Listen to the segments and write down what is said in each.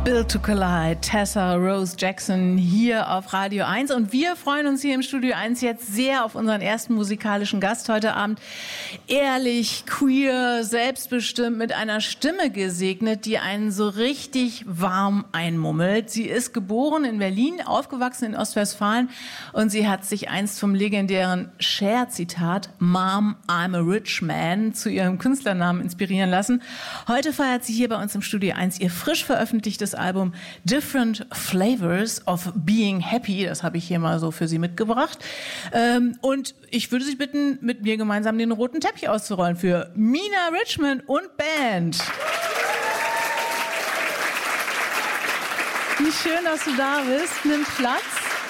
Built to Collide, Tessa Rose Jackson hier auf Radio 1. Und wir freuen uns hier im Studio 1 jetzt sehr auf unseren ersten musikalischen Gast heute Abend. Ehrlich, queer, selbstbestimmt, mit einer Stimme gesegnet, die einen so richtig warm einmummelt. Sie ist geboren in Berlin, aufgewachsen in Ostwestfalen und sie hat sich einst vom legendären Cher-Zitat Mom, I'm a rich man zu ihrem Künstlernamen inspirieren lassen. Heute feiert sie hier bei uns im Studio 1 ihr frisch veröffentlichtes Album Different Flavors of Being Happy. Das habe ich hier mal so für Sie mitgebracht. Und ich würde Sie bitten, mit mir gemeinsam den roten Teppich auszurollen für Mina Richmond und Band. Wie schön, dass du da bist. Nimm Platz.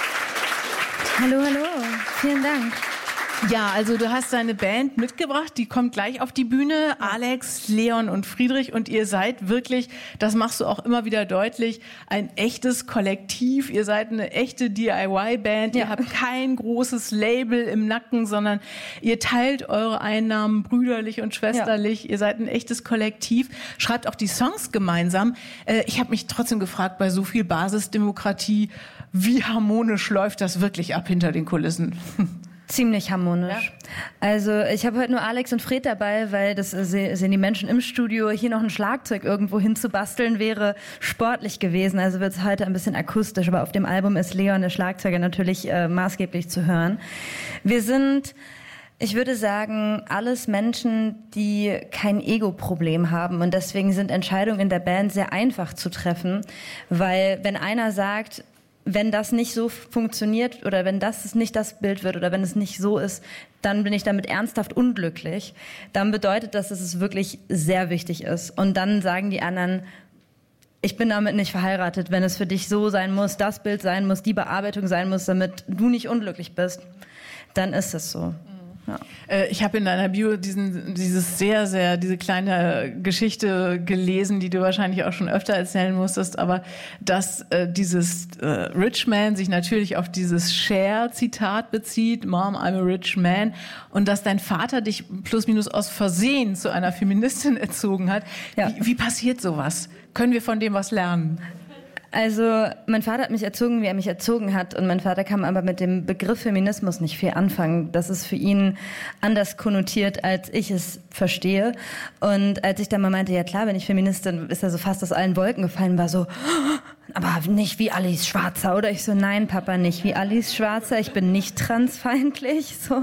Hallo, hallo. Vielen Dank. Ja, also du hast deine Band mitgebracht, die kommt gleich auf die Bühne. Alex, Leon und Friedrich, und ihr seid wirklich, das machst du auch immer wieder deutlich, ein echtes Kollektiv. Ihr seid eine echte DIY-Band. Ja. Ihr habt kein großes Label im Nacken, sondern ihr teilt eure Einnahmen brüderlich und schwesterlich. Ja. Ihr seid ein echtes Kollektiv. Schreibt auch die Songs gemeinsam. Ich habe mich trotzdem gefragt, bei so viel Basisdemokratie, wie harmonisch läuft das wirklich ab hinter den Kulissen? Ziemlich harmonisch. Ja. Also ich habe heute nur Alex und Fred dabei, weil das sehen die Menschen im Studio. Hier noch ein Schlagzeug irgendwo hinzubasteln wäre sportlich gewesen. Also wird es heute ein bisschen akustisch. Aber auf dem Album ist Leon, der Schlagzeuger, natürlich maßgeblich zu hören. Wir sind, ich würde sagen, alles Menschen, die kein Ego-Problem haben. Und deswegen sind Entscheidungen in der Band sehr einfach zu treffen. Weil wenn einer sagt, wenn das nicht so funktioniert oder wenn das nicht das Bild wird oder wenn es nicht so ist, dann bin ich damit ernsthaft unglücklich. Dann bedeutet das, dass es wirklich sehr wichtig ist. Und dann sagen die anderen, ich bin damit nicht verheiratet. Wenn es für dich so sein muss, das Bild sein muss, die Bearbeitung sein muss, damit du nicht unglücklich bist, dann ist es so. Ja. Ich habe in deiner Bio diese kleine Geschichte gelesen, die du wahrscheinlich auch schon öfter erzählen musstest, aber dass dieses Rich Man sich natürlich auf dieses Cher-Zitat bezieht, Mom, I'm a rich man, und dass dein Vater dich plus minus aus Versehen zu einer Feministin erzogen hat. Ja. Wie passiert sowas? Können wir von dem was lernen? Also mein Vater hat mich erzogen, wie er mich erzogen hat, und mein Vater kann aber mit dem Begriff Feminismus nicht viel anfangen. Das ist für ihn anders konnotiert, als ich es verstehe. Und als ich dann mal meinte, ja klar, bin ich Feministin, ist er so fast aus allen Wolken gefallen, war so, aber nicht wie Alice Schwarzer, oder? Ich so, nein, Papa, nicht wie Alice Schwarzer, ich bin nicht transfeindlich, so.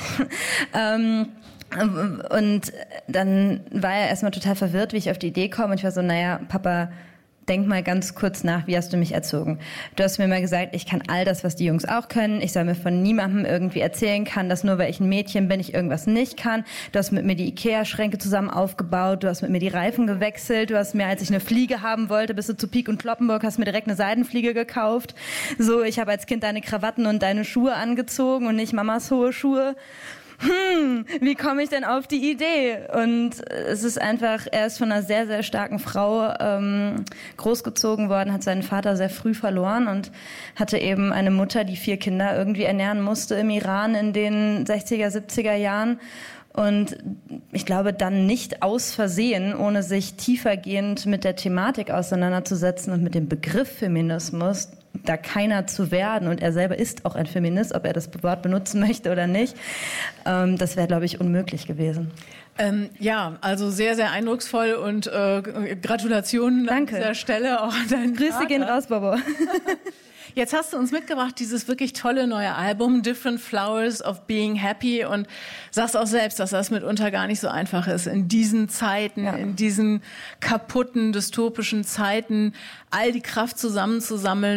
Und dann war er erstmal total verwirrt, wie ich auf die Idee komme, und ich war so, naja, Papa, denk mal ganz kurz nach, wie hast du mich erzogen? Du hast mir mal gesagt, ich kann all das, was die Jungs auch können. Ich soll mir von niemandem irgendwie erzählen kann, dass nur weil ich ein Mädchen bin, ich irgendwas nicht kann. Du hast mit mir die Ikea-Schränke zusammen aufgebaut. Du hast mit mir die Reifen gewechselt. Du hast mir, als ich eine Fliege haben wollte, bist du zu Pieck und Kloppenburg, hast mir direkt eine Seidenfliege gekauft. So, ich habe als Kind deine Krawatten und deine Schuhe angezogen und nicht Mamas hohe Schuhe. Wie komme ich denn auf die Idee? Und es ist einfach, er ist von einer sehr, sehr starken Frau großgezogen worden, hat seinen Vater sehr früh verloren und hatte eben eine Mutter, die 4 Kinder irgendwie ernähren musste im Iran in den 60er, 70er Jahren. Und ich glaube, dann nicht aus Versehen, ohne sich tiefergehend mit der Thematik auseinanderzusetzen und mit dem Begriff Feminismus, da keiner zu werden, und er selber ist auch ein Feminist, ob er das Wort benutzen möchte oder nicht, das wäre, glaube ich, unmöglich gewesen. Ja, also sehr, sehr eindrucksvoll, und Gratulationen. Danke. An dieser Stelle auch an deinen Grüße Vater. gehen raus, Bobo. Jetzt hast du uns mitgebracht, dieses wirklich tolle neue Album, Different Flavors of Being Happy, und sagst auch selbst, dass das mitunter gar nicht so einfach ist, in diesen Zeiten, in diesen kaputten, dystopischen Zeiten, all die Kraft zusammenzusammeln